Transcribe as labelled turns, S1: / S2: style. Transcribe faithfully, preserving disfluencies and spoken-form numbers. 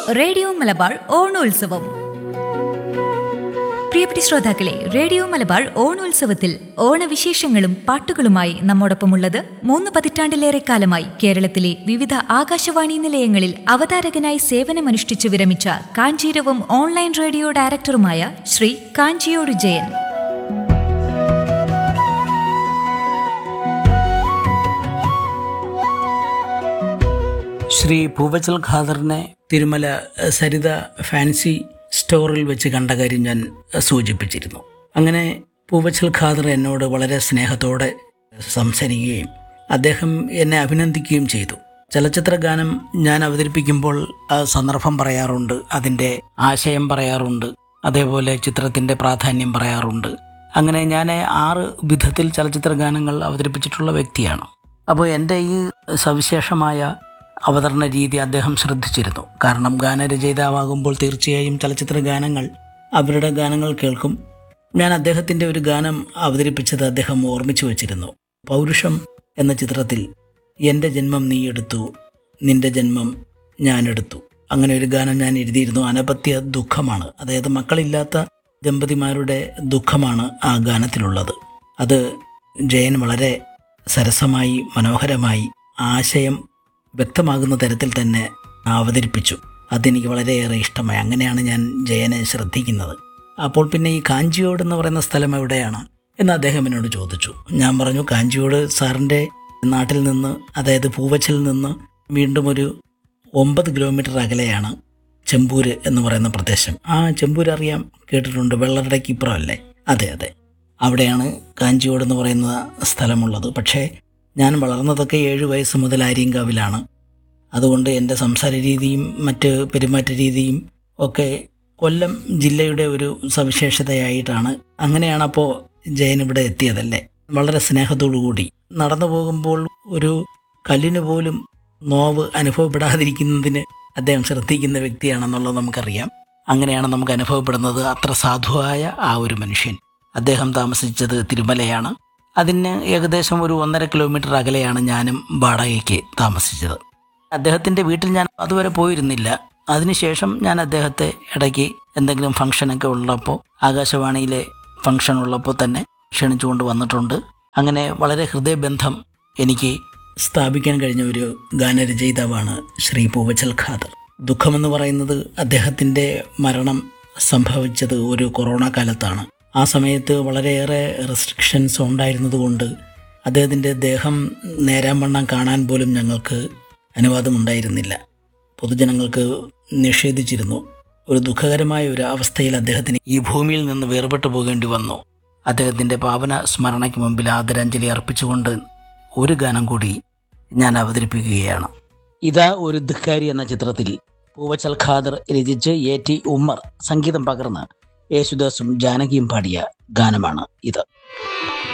S1: Radio Malabar ഓണോത്സവം. പ്രിയപ്പെട്ട ശ്രോതാക്കളെ, radio Malabar ഓണോത്സവത്തിൽ ഓണവിശേഷങ്ങളും പാട്ടുകളുമായി നമ്മോടൊപ്പമുള്ളത് മൂന്ന് പതിറ്റാണ്ടിലേറെ കാലമായി കേരളത്തിലെ വിവിധ ആകാശവാണി നിലയങ്ങളിൽ അവതാരകനായി സേവനമനുഷ്ഠിച്ചു വിരമിച്ച കാഞ്ചീരവം ഓൺലൈൻ റേഡിയോ ഡയറക്ടറുമായ ശ്രീ കാഞ്ചിയോട് ജയൻ.
S2: ശ്രീ പൂവച്ചൽ ഖാദറിനെ തിരുമല സരിത ഫാൻസി സ്റ്റോറിൽ വെച്ച് കണ്ട കാര്യം ഞാൻ സൂചിപ്പിച്ചിരുന്നു. അങ്ങനെ പൂവച്ചൽ ഖാദർ എന്നോട് വളരെ സ്നേഹത്തോടെ സംസാരിക്കുകയും അദ്ദേഹം എന്നെ അഭിനന്ദിക്കുകയും ചെയ്തു. ചലച്ചിത്ര ഗാനം ഞാൻ അവതരിപ്പിക്കുമ്പോൾ ആ സന്ദർഭം പറയാറുണ്ട്, അതിൻ്റെ ആശയം പറയാറുണ്ട്, അതേപോലെ ചിത്രത്തിൻ്റെ പ്രാധാന്യം പറയാറുണ്ട്. അങ്ങനെ ഞാൻ ആറ് വിധത്തിൽ ചലച്ചിത്ര ഗാനങ്ങൾ അവതരിപ്പിച്ചിട്ടുള്ള വ്യക്തിയാണ്. അപ്പോൾ എൻ്റെ ഈ സവിശേഷമായ അവതരണ രീതി അദ്ദേഹം ശ്രദ്ധിച്ചിരുന്നു. കാരണം ഗാനരചയിതാവാകുമ്പോൾ തീർച്ചയായും ചലച്ചിത്ര ഗാനങ്ങൾ അവരുടെ ഗാനങ്ങൾ കേൾക്കും. ഞാൻ അദ്ദേഹത്തിൻ്റെ ഒരു ഗാനം അവതരിപ്പിച്ചത് അദ്ദേഹം ഓർമ്മിച്ചു വച്ചിരുന്നു. പൗരുഷം എന്ന ചിത്രത്തിൽ എൻ്റെ ജന്മം നീ എടുത്തു, നിൻ്റെ ജന്മം ഞാനെടുത്തു, അങ്ങനെ ഒരു ഗാനം ഞാൻ എഴുതിയിരുന്നു. അനപത്യ ദുഃഖമാണ്, അതായത് മക്കളില്ലാത്ത ദമ്പതിമാരുടെ ദുഃഖമാണ് ആ ഗാനത്തിലുള്ളത്. അത് ജയൻ വളരെ സരസമായി മനോഹരമായി ആശയം വ്യക്തമാകുന്ന തരത്തിൽ തന്നെ അവതരിപ്പിച്ചു. അതെനിക്ക് വളരെയേറെ ഇഷ്ടമായി. അങ്ങനെയാണ് ഞാൻ ജയനെ ശ്രദ്ധിക്കുന്നത്. അപ്പോൾ പിന്നെ ഈ കാഞ്ചിയോട് എന്ന് പറയുന്ന സ്ഥലം എവിടെയാണ് എന്ന് അദ്ദേഹം എന്നോട് ചോദിച്ചു. ഞാൻ പറഞ്ഞു, കാഞ്ചിയോട് സാറിൻ്റെ നാട്ടിൽ നിന്ന്, അതായത് പൂവച്ചലിൽ നിന്ന് വീണ്ടും ഒരു ഒമ്പത് കിലോമീറ്റർ അകലെയാണ് ചെമ്പൂര് എന്ന് പറയുന്ന പ്രദേശം. ആ ചെമ്പൂര് അറിയാം, കേട്ടിട്ടുണ്ട്, വെള്ളറടയ്ക്ക് ഇപ്പുറം അല്ലേ? അതെ അതെ, അവിടെയാണ് കാഞ്ചിയോട് എന്ന് പറയുന്ന സ്ഥലമുള്ളത്. പക്ഷേ ഞാൻ വളർന്നതൊക്കെ ഏഴ് വയസ്സ് മുതൽ ആര്യങ്കാവിലാണ്. അതുകൊണ്ട് എൻ്റെ സംസാര രീതിയും മറ്റ് പെരുമാറ്റ രീതിയും ഒക്കെ കൊല്ലം ജില്ലയുടെ ഒരു സവിശേഷതയായിട്ടാണ്. അങ്ങനെയാണ് അപ്പോൾ ജയൻ ഇവിടെ എത്തിയതല്ലേ. വളരെ സ്നേഹത്തോടു കൂടി നടന്നു പോകുമ്പോൾ ഒരു കല്ലിന് പോലും നോവ് അനുഭവപ്പെടാതിരിക്കുന്നതിന് അദ്ദേഹം ശ്രദ്ധിക്കുന്ന വ്യക്തിയാണെന്നുള്ളത് നമുക്കറിയാം. അങ്ങനെയാണ് നമുക്ക് അനുഭവപ്പെടുന്നത്. അത്ര സാധുവായ ആ ഒരു മനുഷ്യൻ. അദ്ദേഹം താമസിച്ചത് തിരുമലയാണ്. അതിന് ഏകദേശം ഒരു ഒന്നര കിലോമീറ്റർ അകലെയാണ് ഞാനും വാടകയ്ക്ക് താമസിച്ചത്. അദ്ദേഹത്തിൻ്റെ വീട്ടിൽ ഞാൻ അതുവരെ പോയിരുന്നില്ല. അതിനുശേഷം ഞാൻ അദ്ദേഹത്തെ ഇടയ്ക്ക് എന്തെങ്കിലും ഫംഗ്ഷനൊക്കെ ഉള്ളപ്പോൾ, ആകാശവാണിയിലെ ഫംഗ്ഷൻ ഉള്ളപ്പോൾ തന്നെ ക്ഷണിച്ചുകൊണ്ട് വന്നിട്ടുണ്ട്. അങ്ങനെ വളരെ ഹൃദയബന്ധം എനിക്ക് സ്ഥാപിക്കാൻ കഴിഞ്ഞ ഒരു ഗാനരചയിതാവാണ് ശ്രീ പൂവച്ചൽ ഖാദർ. ദുഃഖമെന്ന് പറയുന്നത് അദ്ദേഹത്തിൻ്റെ മരണം സംഭവിച്ചത് ഒരു കൊറോണ കാലത്താണ്. ആ സമയത്ത് വളരെയേറെ റെസ്ട്രിക്ഷൻസ് ഉണ്ടായിരുന്നതുകൊണ്ട് അദ്ദേഹത്തിൻ്റെ ദേഹം നേരാംവണ്ണം കാണാൻ പോലും ഞങ്ങൾക്ക് അനുവാദമുണ്ടായിരുന്നില്ല. പൊതുജനങ്ങൾക്ക് നിഷേധിച്ചിരുന്നു. ഒരു ദുഃഖകരമായ ഒരു അവസ്ഥയിൽ അദ്ദേഹത്തിന് ഈ ഭൂമിയിൽ നിന്ന് വേർപെട്ടു പോകേണ്ടി വന്നു. അദ്ദേഹത്തിൻ്റെ പാവന സ്മരണയ്ക്ക് മുമ്പിൽ ആദരാഞ്ജലി അർപ്പിച്ചുകൊണ്ട് ഒരു ഗാനം കൂടി ഞാൻ അവതരിപ്പിക്കുകയാണ്. ഇതാ ഒരു ധിക്കാരി എന്ന ചിത്രത്തിൽ പൂവച്ചൽ ഖാദർ രചിച്ച് എ ടി ഉമ്മർ സംഗീതം പകർന്ന് യേശുദാസും ജാനകിയും പാടിയ ഗാനമാണ് ഇത്.